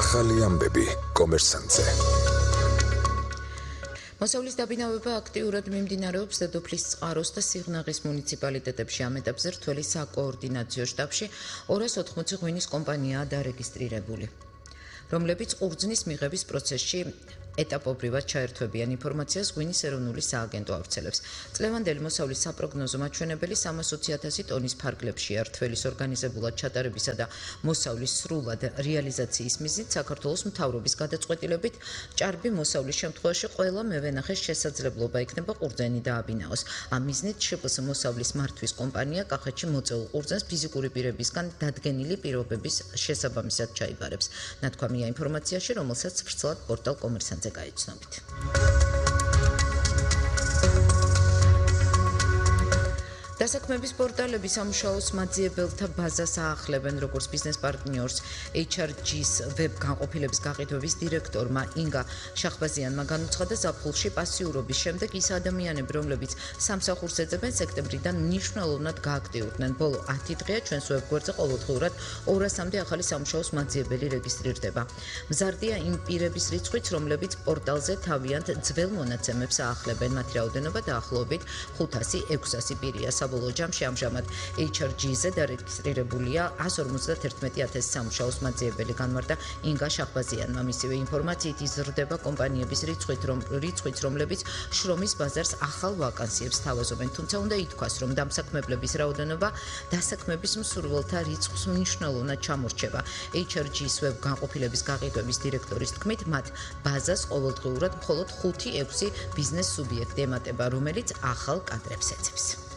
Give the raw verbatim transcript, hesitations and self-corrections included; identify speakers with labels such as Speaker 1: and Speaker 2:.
Speaker 1: ახალი ამბები კომერსანტზე.
Speaker 2: მოსავლის დაბინავება აქტიურად მიმდინარეობს დედოფლის წყაროს და სიღნაღის მუნიციპალიტეტებში. ამ ეტაპზე რთველი საკოორდინაციო შტაბში ორას ოთხმოცი ღვინის კომპანიაა დარეგისტრირებული, რომლებიც ყურძნის მიღების პროცესში ეტაპობრივად ჩაერთვებიან ინფორმაციას ღვინის ეროვნული სააგენტო ავრცელებს. წლევანდელი მოსავლის საპროგნოზო მაჩვენებელი სამასოცი ათასი ტონის ფარგლებშია. რთველის ორგანიზებულად ჩატარებისა და მოსავლის სრულად რეალიზაციის მიზნით საქართველოს მთავრობის გადაწყვეტილებით ჭარბი მოსავლის შემთხვევაში ყველა მევენახეს შესაძლებლობა ექნება ყურძენი დააბინაოს. ამ მიზნით შპს მოსავლის მართვის კომპანია კახეთში მოწეულ ყურძენს ფიზიკური პირებისგან დადგენილი პირობების შესაბამისად ჩაიბარებს. ნათქვამია ინფორმაციაში, რომელსაც ვრცლად პორტალ კომერსანტზე გაიცნობით. დასაქმების პორტალები სამუშაოს მაძიებელთა ბაზას აახლებენ, როგორც ბიზნეს პარტნიორს ეიჩ არ ჯის ვებ განყოფილების გაყიდვების დირექტორმა ინგა შახბაზიანმა განუცხადა, ზაფხულში პასიურობის შემდეგ ის ადამიანები, რომლებიც სამსახურს ეძებენ, სექტემბრიდან მნიშვნელოვნად გააქტიურდნენ. ბოლო ათი დღეა ჩვენს ვებგვერდზე ყოველდღიურად ორასამდე ახალი სამუშაოს მაძიებელი რეგისტრირდება. მზარდია იმ პირების რიცხვიც, რომლებიც პორტალზე თავიანთ ძველ მონაცემებს აახლებენ. მათი რაოდენობა დაახლოებით ხუთასი ექვსასი პირია. საბოლოო ჯამში ამჟამად ეიჩ არ ჯი-ზე დარეგისტრირებულია ას ორმოცდათერთმეტი ათასი სამუშაოს მაძიებელი, განმარტა ინგა შახბაზიანმა. მისივე ინფორმაციით იზრდება კომპანიების რიცხვით, რომ რიცხვით, რომლებიც შრომის ბაზარს ახალ ვაკანსიებს თავაზობენ. თუმცა უნდა ითქვას, რომ დამსაქმებლების რაოდენობა დასაქმების მსურველთა რიცხვს მნიშვნელოვნად ჩამორჩება. ეიჩ არ ჯის ვებ განყოფილების გაყიდვების დირექტორის თქმით, მათ ბაზას ყოველდღიურად მხოლოდ ხუთი ექვსი ბიზნეს სუბიექტი ემატება, რომელიც ახალ კადრებს ეძებს.